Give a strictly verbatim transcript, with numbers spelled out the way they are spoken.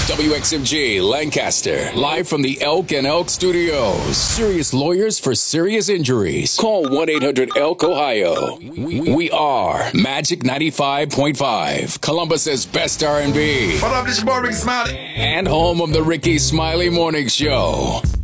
W X M G Lancaster, live from the Elk and Elk Studios. Serious lawyers for serious injuries. Call one eight hundred elk Ohio. We are Magic ninety-five point five, Columbus's best R and B. What up, this is Ricky Smiley. And home of the Ricky Smiley Morning Show.